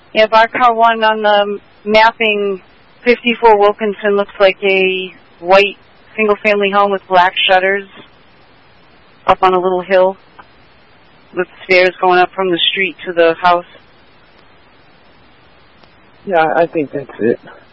Yeah, Boxcar 1 on the mapping, 54 Wilkinson looks like a white single-family home with black shutters up on a little hill with stairs going up from the street to the house. Yeah, I think that's it.